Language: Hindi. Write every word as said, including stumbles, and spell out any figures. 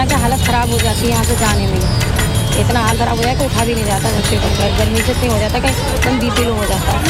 वरना क्या हालत ख़राब हो जाती है यहाँ से जाने में। इतना हाल ख़राब हो जाए कि उठा भी नहीं जाता बच्चे को, गर्मी से इतनी हो जाता है कि एकदम बी पी लो हो जाता है।